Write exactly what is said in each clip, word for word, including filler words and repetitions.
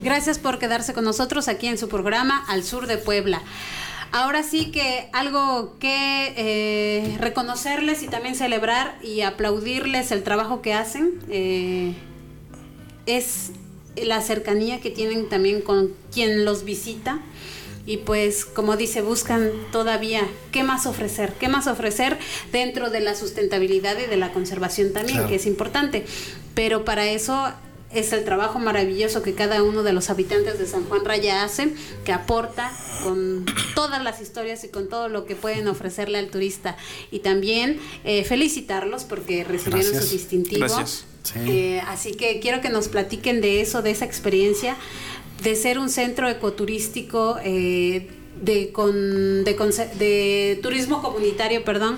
Gracias por quedarse con nosotros aquí en su programa Al Sur de Puebla. Ahora sí que algo que eh, reconocerles y también celebrar y aplaudirles el trabajo que hacen eh, es la cercanía que tienen también con quien los visita. Y pues, como dice, buscan todavía qué más ofrecer, qué más ofrecer dentro de la sustentabilidad y de la conservación también, claro, que es importante. Pero para eso es el trabajo maravilloso que cada uno de los habitantes de San Juan Raya hacen, que aporta con todas las historias y con todo lo que pueden ofrecerle al turista. Y también eh, felicitarlos porque recibieron Gracias. su distintivo. Gracias. Sí. Eh, así que quiero que nos platiquen de eso, de esa experiencia, de ser un centro ecoturístico, eh, de, con, de, de turismo comunitario, perdón,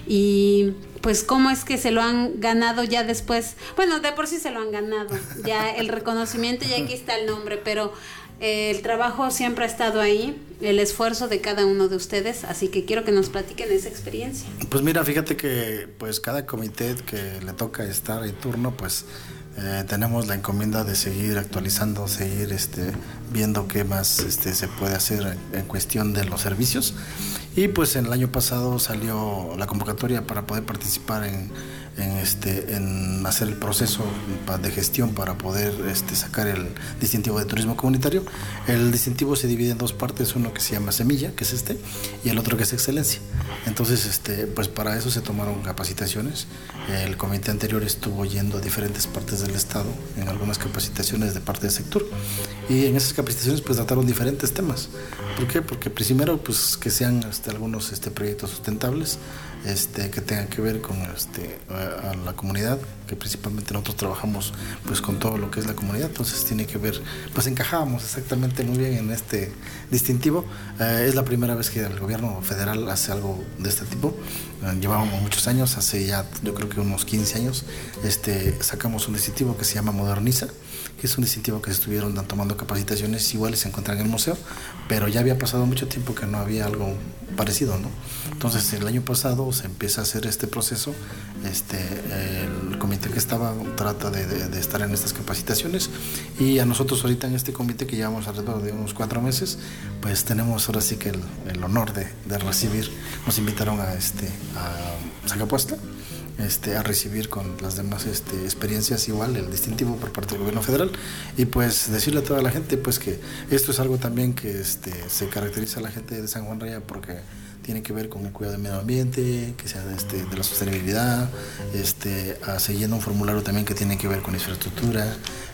y pues cómo es que se lo han ganado ya después. Bueno, de por sí se lo han ganado, ya el reconocimiento, ya aquí está el nombre, pero eh, el trabajo siempre ha estado ahí, el esfuerzo de cada uno de ustedes, así que quiero que nos platiquen esa experiencia. Pues mira, fíjate que pues cada comité que le toca estar en turno, pues Eh, tenemos la encomienda de seguir actualizando, seguir este, viendo qué más este, se puede hacer en, en cuestión de los servicios. Y pues en el año pasado salió la convocatoria para poder participar en, en, este, en hacer el proceso de gestión para poder este, sacar el distintivo de turismo comunitario. El distintivo se divide en dos partes, uno que se llama Semilla, que es este, y el otro que es Excelencia. Entonces, este, pues para eso se tomaron capacitaciones. El comité anterior estuvo yendo a diferentes partes del estado en algunas capacitaciones de parte del sector, y en esas capacitaciones pues trataron diferentes temas. ¿Por qué? Porque primero pues que sean este, algunos este, proyectos sustentables este, que tengan que ver con este, a, a la comunidad, que principalmente nosotros trabajamos pues con todo lo que es la comunidad, entonces tiene que ver, pues encajábamos exactamente muy bien en este distintivo. Eh, es la primera vez que el gobierno federal hace algo de este tipo. Eh, llevábamos muchos años, hace ya yo creo que unos quince años, este, sacamos un distintivo que se llama Moderniza, que es un distintivo que se estuvieron tomando capacitaciones, iguales se encuentran en el museo, pero ya había pasado mucho tiempo que no había algo parecido, ¿no? Entonces el año pasado se empieza a hacer este proceso, este, el comité que estaba trata de, de, de estar en estas capacitaciones, y a nosotros ahorita en este comité que llevamos alrededor de unos cuatro meses, pues tenemos ahora sí que el, el honor de, de recibir, nos invitaron a, este, a Zacapuastla, Este, a recibir con las demás este, experiencias igual el distintivo por parte del gobierno federal, y pues decirle a toda la gente pues que esto es algo también que este, se caracteriza a la gente de San Juan Raya porque tiene que ver con el cuidado del medio ambiente, que sea de, este, de la sostenibilidad, este, a, siguiendo un formulario también que tiene que ver con infraestructura,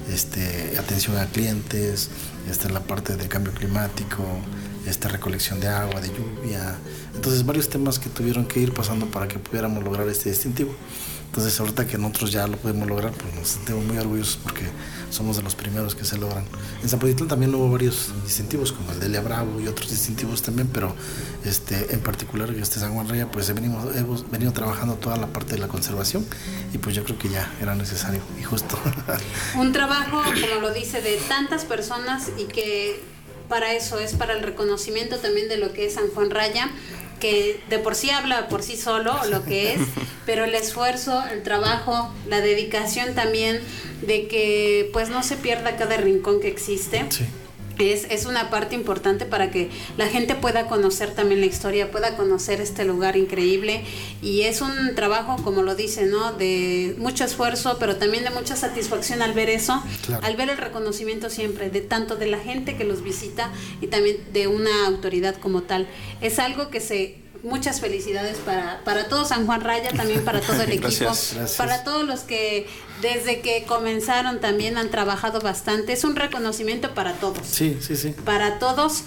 este, atención a clientes, este, la parte del cambio climático, esta recolección de agua, de lluvia. Entonces varios temas que tuvieron que ir pasando para que pudiéramos lograr este distintivo. Entonces ahorita que nosotros ya lo podemos lograr, pues nos sentimos muy orgullosos porque somos de los primeros que se logran. En Zapotitlán también hubo varios distintivos, como el de Delia Bravo y otros distintivos también, pero este, en particular este San Juan Raya, pues venimos, hemos venido trabajando toda la parte de la conservación, y pues yo creo que ya era necesario y justo. Un trabajo, como lo dice, de tantas personas, y que para eso es para el reconocimiento también de lo que es San Juan Raya, que de por sí habla por sí solo lo que es, pero el esfuerzo, el trabajo, la dedicación también de que pues no se pierda cada rincón que existe. Sí. Es, es una parte importante para que la gente pueda conocer también la historia, pueda conocer este lugar increíble, y es un trabajo, como lo dice, ¿no?, de mucho esfuerzo, pero también de mucha satisfacción al ver eso, claro, al ver el reconocimiento siempre, de tanto de la gente que los visita y también de una autoridad como tal. Es algo que se... Muchas felicidades para, para todo San Juan Raya, también para todo el equipo, gracias, gracias. Para todos los que desde que comenzaron también han trabajado bastante. Es un reconocimiento para todos. Sí, sí, sí. Para todos,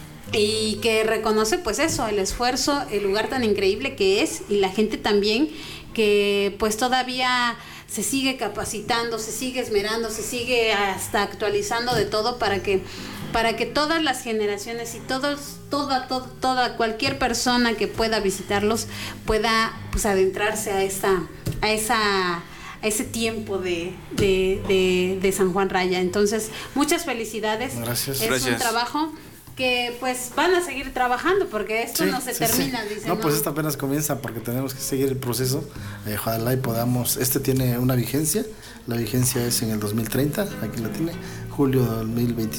y que reconoce pues eso, el esfuerzo, el lugar tan increíble que es, y la gente también que pues todavía se sigue capacitando, se sigue esmerando, se sigue hasta actualizando de todo para que para que todas las generaciones y todos, toda, toda, toda, cualquier persona que pueda visitarlos pueda pues adentrarse a esa, a esa, a ese tiempo de, de, de, de San Juan Raya. Entonces, muchas felicidades. Gracias. Es Gracias. un trabajo que pues van a seguir trabajando porque esto sí, no se sí, termina, sí. Dicen. No, pues esto apenas comienza porque tenemos que seguir el proceso. Eh, ojalá y podamos, este tiene una vigencia, la vigencia es en el dos mil treinta, aquí la tiene, julio del dos mil veinticinco.